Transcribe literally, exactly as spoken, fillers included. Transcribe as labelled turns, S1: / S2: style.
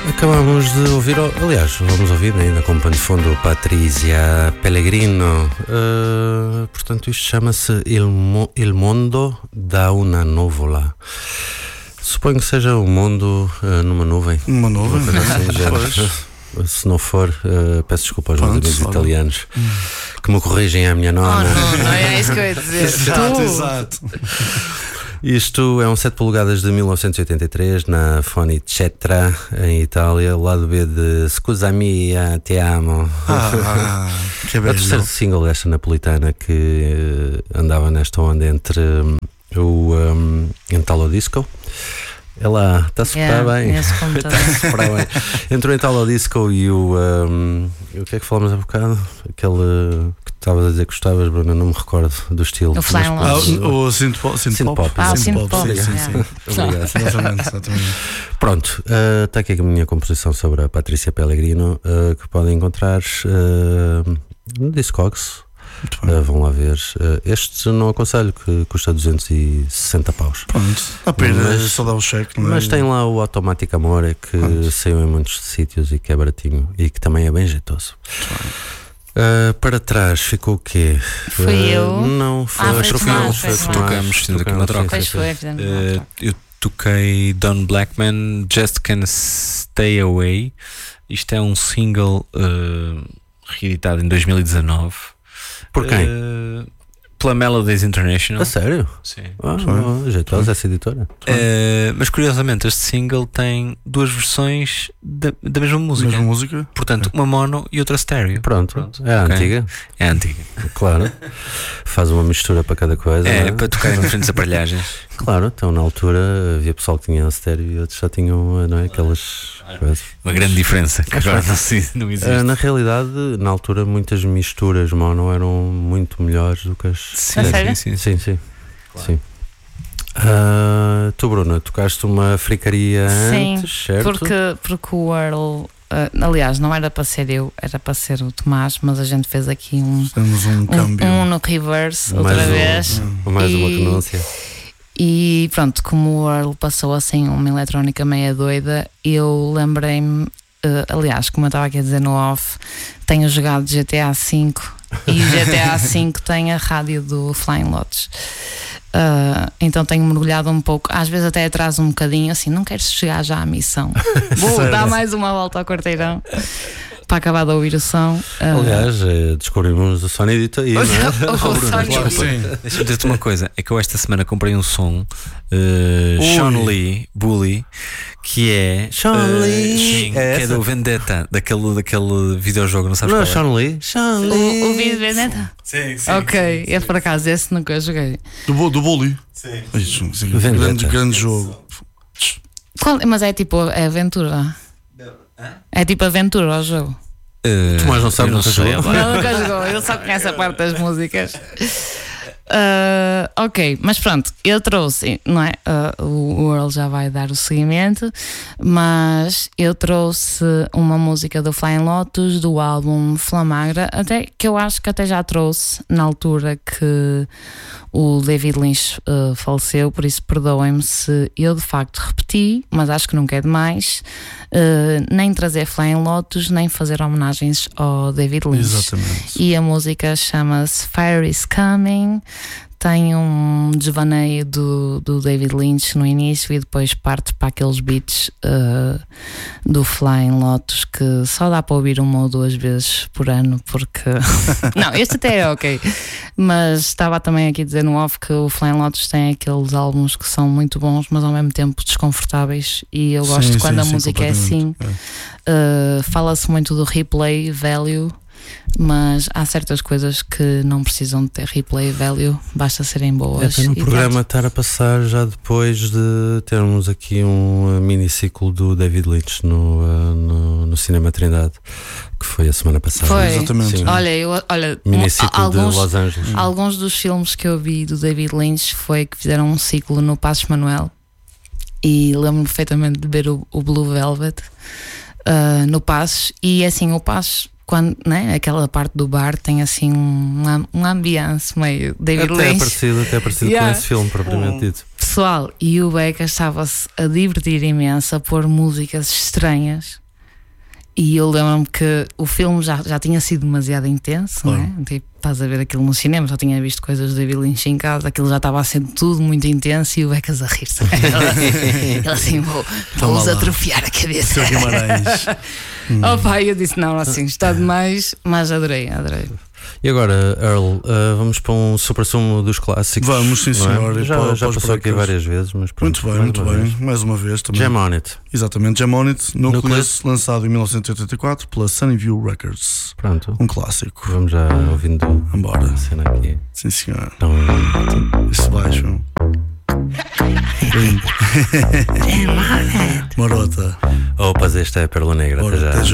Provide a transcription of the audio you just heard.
S1: Acabamos de ouvir, aliás, vamos ouvir ainda com pano de fundo Patrícia Pellegrino. Uh, portanto, isto chama-se Il, Mo, Il Mondo da una Nuvola. Suponho que seja o mundo uh, numa nuvem.
S2: Uma nuvem?
S1: Assim, se não for, uh, peço desculpa aos meus amigos italianos hum. que me corrigem a minha nona.
S3: Oh, não, não é isso que eu ia dizer.
S2: Exato, exato.
S1: Isto é um sete polegadas de mil novecentos e oitenta e três na Fonicetra, em Itália, lado B de Scusami, Te Amo.
S2: Ah, que
S1: bello. A terceira single desta napolitana que andava nesta onda entre um, o um, Italo Disco. Ela está-se
S3: yeah,
S1: bem. Está-se bem. Entre o Italo Disco e o. Um, o que é que falamos há bocado? Aquele que estavas a dizer que gostavas, Bruna, não me recordo do estilo.
S3: O Flying
S2: Lotus. Ah, o Synthpop. Synthpop.
S3: Ah, o Synthpop.
S1: Sim, sim, sim. Obrigado.
S2: Exatamente, exatamente.
S1: Pronto, uh, está aqui a minha composição sobre a Patrícia Pellegrino, uh, que podem encontrar uh, no Discogs. Uh, vão lá ver. Uh, este não aconselho, que custa duzentos e sessenta paus.
S2: Pronto, apenas só dá o cheque. Não é?
S1: Mas tem lá o Automático Amore, que Pronto. saiu em muitos sítios e que é baratinho e que também é bem jeitoso. Uh, para trás ficou o quê?
S3: Foi uh, eu?
S1: Não, foi,
S3: ah,
S1: foi,
S3: foi,
S1: foi,
S3: foi,
S1: foi
S4: Tocamos, fizemos aqui uma troca.
S3: Pois foi, fizemos uma
S4: uh,
S3: troca.
S4: Eu toquei Don Blackman, Just Can't Stay Away. Isto é um single uh, reeditado em dois mil e dezanove.
S1: Por quem?
S4: Uh, pela Melodies International.
S1: A sério?
S4: Sim.
S1: Ah, oh, jeitosa essa editora.
S4: Uh, mas curiosamente este single tem duas versões da, da mesma música.
S2: Mesma música?
S4: Portanto, uma mono e outra estéreo.
S1: Pronto, Pronto. É a okay. antiga.
S4: É a antiga.
S1: Claro. Faz uma mistura para cada coisa.
S4: É,
S1: não é?
S4: Para tocar em diferentes aparelhagens.
S1: Claro, então na altura havia pessoal que tinha estéreo e outros já tinham, não é, aquelas coisas.
S4: Uma grande diferença que agora não, não existe.
S1: Na realidade, na altura, muitas misturas mono eram muito melhores do que as.
S4: Sim, sim, sim.
S1: Sim, sim. Claro. Sim. Uh, tu, Bruna, tocaste uma fricaria
S3: sim,
S1: antes, certo?
S3: Porque, porque o Earl, uh, aliás, não era para ser eu, era para ser o Tomás, mas a gente fez aqui um,
S2: um, câmbio.
S3: um, um no reverse, outra
S1: mais
S3: vez.
S1: Um, mais e, uma renúncia.
S3: E pronto, como o Earl passou assim uma eletrónica meia doida, eu lembrei-me, uh, aliás, como eu estava aqui a dizer no off, tenho jogado G T A cinco e o G T A cinco tem a rádio do Flying Lotus. Uh, então tenho mergulhado um pouco, às vezes até atraso um bocadinho, assim, não queres chegar já à missão, vou dar mais uma volta ao quarteirão para acabar de ouvir o som. Uh...
S1: Aliás, é, descobrimos o Sonidito aí, não é?
S3: o o
S4: Bruno, claro, sim. Deixa-me dizer-te uma coisa, é que eu esta semana comprei um som uh, Sean Lee, Bully, que é
S1: Sean
S4: uh,
S1: Lee,
S4: sim, é que é do Vendetta, daquele, daquele videojogo, não sabes
S1: não,
S4: qual é?
S1: Sean Lee? Sean Lee.
S3: O, o vídeo Vendetta?
S4: Sim, sim.
S3: Ok,
S4: sim,
S3: é
S4: sim,
S3: por acaso, esse nunca joguei.
S2: Do, do Bully?
S4: Sim.
S2: Isso, sim. Grande, grande jogo.
S3: Qual, mas é tipo é aventura? É tipo aventura ao jogo?
S4: Uh,
S1: Tomás não sabe,
S4: não sei.
S3: Ele nunca jogou, ele só conhece a parte das músicas. Uh, ok, mas pronto, eu trouxe, não é? Uh, o, o Earl já vai dar o seguimento, mas eu trouxe uma música do Flying Lotus do álbum Flamagra, até que eu acho que até já trouxe na altura que o David Lynch uh, faleceu, por isso perdoem-me se eu de facto repeti, mas acho que nunca é demais uh, nem trazer Flying Lotus, nem fazer homenagens ao David Lynch.
S2: Exatamente.
S3: E a música chama-se Fire is Coming. Tem um desvaneio do, do David Lynch no início e depois parte para aqueles beats uh, do Flying Lotus que só dá para ouvir uma ou duas vezes por ano, porque não, este até é ok, mas estava também aqui a dizer no off que o Flying Lotus tem aqueles álbuns que são muito bons, mas ao mesmo tempo desconfortáveis, e eu gosto
S2: sim,
S3: quando
S2: sim,
S3: a música é assim.
S2: é.
S3: Uh, fala-se muito do replay value, mas há certas coisas que não precisam de ter replay value, basta serem boas.
S1: É para no
S3: e
S1: programa
S3: pronto.
S1: estar a passar já depois de termos aqui um miniciclo do David Lynch no, uh, no, no Cinema Trindade, que foi a semana passada.
S3: Foi.
S2: Exatamente.
S1: Sim.
S3: Olha, eu, olha
S1: Miniciclo
S3: alguns,
S1: de Los Angeles.
S3: Alguns dos filmes que eu vi do David Lynch foi que fizeram um ciclo no Passos Manuel, e lembro-me perfeitamente de ver o, o Blue Velvet uh, no Passos, e assim, o Passos, quando, né, aquela parte do bar tem assim um, um ambiance meio David
S1: até
S3: Lynch.
S1: É parecido, até é parecido
S3: Yeah.
S1: com esse filme propriamente dito.
S3: pessoal, e o Beca estava-se a divertir imenso a pôr músicas estranhas. E eu lembro-me que o filme já, já tinha sido demasiado intenso, não é? Tipo, estás a ver aquilo no cinema, já tinha visto coisas de David Lynch em casa, aquilo já estava a ser tudo muito intenso e o Becas a rir-se. Ele assim, vou, vamos atrofiar a cabeça.
S2: hum.
S3: Oh pai, eu disse, não, assim, está demais, mas adorei, adorei.
S1: E agora, Earl, uh, vamos para um supra-sumo dos clássicos.
S2: Vamos, sim, senhor.
S1: É? Já,
S2: para,
S1: já
S2: para
S1: passou aqui várias vezes, mas pronto.
S2: Muito bem, muito bem. Vez. Mais uma vez também.
S1: Jam On It.
S2: Exatamente, Jam On It. Nucleus, lançado em mil novecentos e oitenta e quatro pela Sunnyview Records.
S1: Pronto.
S2: Um clássico.
S1: Vamos já ouvindo
S2: Embora.
S1: a cena aqui.
S2: Sim, senhor.
S1: Então,
S2: esse baixo. Marota.
S1: Opas, esta é a Pérola Negra.
S2: Ora,
S1: até já.
S2: Até